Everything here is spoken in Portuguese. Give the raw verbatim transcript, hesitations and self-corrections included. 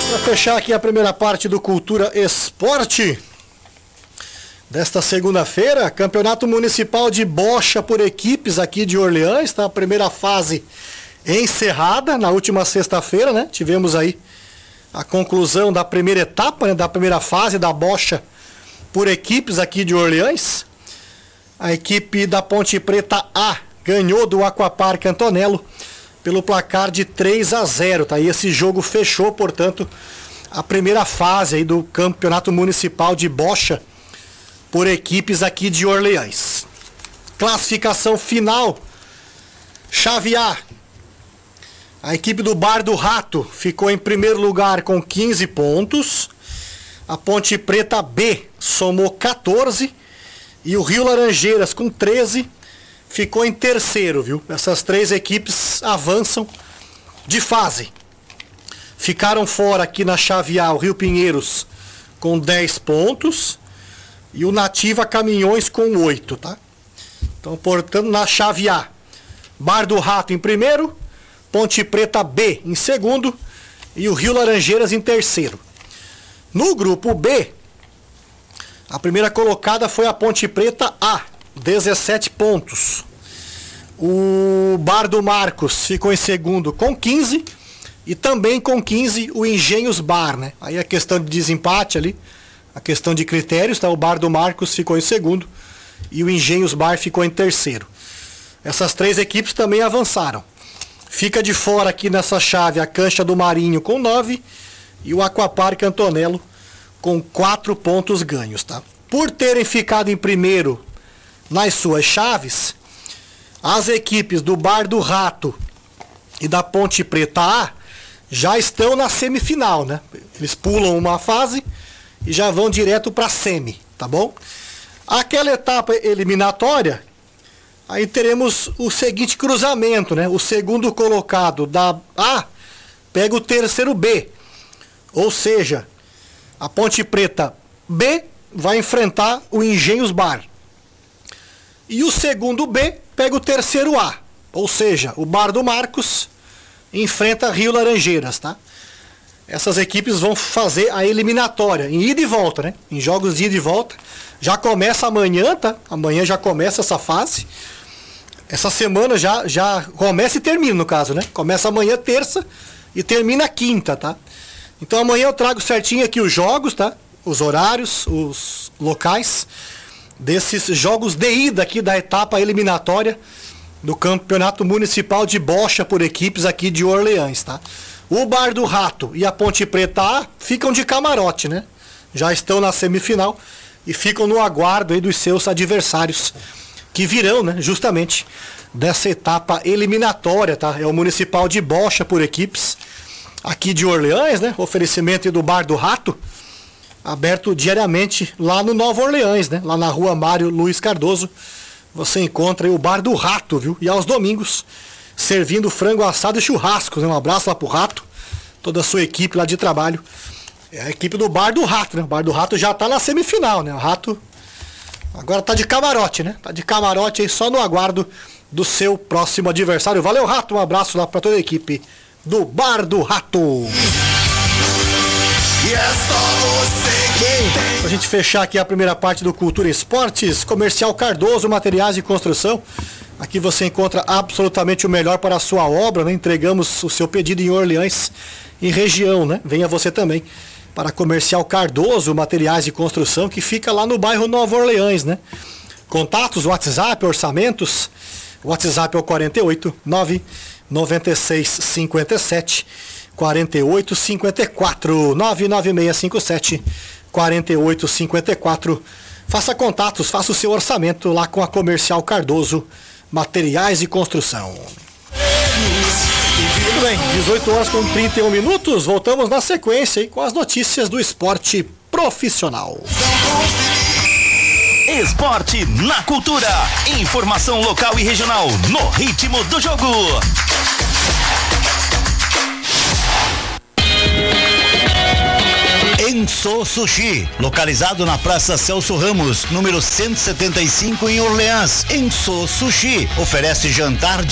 Para fechar aqui a primeira parte do Cultura Esporte desta segunda-feira, Campeonato Municipal de Bocha por equipes aqui de Orleans, tá? A primeira fase encerrada na última sexta-feira, né? Tivemos aí a conclusão da primeira etapa, né? Da primeira fase da Bocha por equipes aqui de Orleans. A equipe da Ponte Preta A ganhou do Aquapark Antonello pelo placar de três a zero, tá? E esse jogo fechou, portanto, a primeira fase aí do Campeonato Municipal de Bocha por equipes aqui de Orleans. Classificação final. Chave A. A equipe do Bar do Rato ficou em primeiro lugar com quinze pontos. A Ponte Preta B somou quatorze. E o Rio Laranjeiras com treze ficou em terceiro, viu? Essas três equipes avançam de fase. Ficaram fora aqui na chave A o Rio Pinheiros com dez pontos e o Nativa Caminhões com oito, tá? Então, portanto, na chave A, Bar do Rato em primeiro, Ponte Preta B em segundo e o Rio Laranjeiras em terceiro. No grupo B, a primeira colocada foi a Ponte Preta A, dezessete pontos. O Bar do Marcos ficou em segundo com quinze. E também com quinze o Engenhos Bar, né? Aí a questão de desempate ali, a questão de critérios, tá? O Bar do Marcos ficou em segundo e o Engenhos Bar ficou em terceiro. Essas três equipes também avançaram. Fica de fora aqui nessa chave a Cancha do Marinho com nove e o Aquapark Antonello com quatro pontos ganhos, tá? Por terem ficado em primeiro nas suas chaves, as equipes do Bar do Rato e da Ponte Preta A já estão na semifinal, né? Eles pulam uma fase e já vão direto para a semi, tá bom? Aquela etapa eliminatória, aí teremos o seguinte cruzamento, né? O segundo colocado da A pega o terceiro B, ou seja, a Ponte Preta B vai enfrentar o Engenhos Bar. E o segundo B pega o terceiro A, ou seja, o Bar do Marcos enfrenta Rio Laranjeiras, tá? Essas equipes vão fazer a eliminatória em ida e volta, né? Em jogos de ida e volta. Já começa amanhã, tá? Amanhã já começa essa fase. Essa semana já, já começa e termina, no caso, né? Começa amanhã, terça, e termina quinta, tá? Então amanhã eu trago certinho aqui os jogos, tá? Os horários, os locais desses jogos de ida aqui da etapa eliminatória do Campeonato Municipal de Bocha por equipes aqui de Orleans, tá? O Bar do Rato e a Ponte Preta A ficam de camarote, né? Já estão na semifinal e ficam no aguardo aí dos seus adversários que virão, né? Justamente dessa etapa eliminatória, tá? É o Municipal de Bocha por equipes aqui de Orleans, né? Oferecimento do Bar do Rato, aberto diariamente lá no Nova Orleans, né? Lá na rua Mário Luiz Cardoso. Você encontra aí o Bar do Rato, viu? E aos domingos, servindo frango assado e churrascos, né? Um abraço lá pro Rato, toda a sua equipe lá de trabalho. É a equipe do Bar do Rato, né? O Bar do Rato já tá na semifinal, né? O Rato agora tá de camarote, né? Tá de camarote aí só no aguardo do seu próximo adversário. Valeu, Rato, um abraço lá pra toda a equipe do Bar do Rato. E é só você quem tem. Pra gente fechar aqui a primeira parte do Cultura Esportes, Comercial Cardoso, materiais de construção. Aqui você encontra absolutamente o melhor para a sua obra, né? Entregamos o seu pedido em Orleans e região, né? Venha você também para Comercial Cardoso, materiais de construção, que fica lá no bairro Nova Orleans, né? Contatos, WhatsApp, orçamentos. O WhatsApp é o quarenta e oito, nove nove seis cinco sete, quarenta e oito cinquenta e quatro, nove nove seis cinco sete, quarenta e oito cinquenta e quatro. Faça contatos, faça o seu orçamento lá com a Comercial Cardoso, materiais de construção. Muito bem, dezoito horas com trinta e um minutos, voltamos na sequência aí com as notícias do esporte profissional. Esporte na cultura, informação local e regional no ritmo do jogo. Enso Sushi, localizado na Praça Celso Ramos, número cento e setenta e cinco em Orleans. Enso Sushi oferece jantar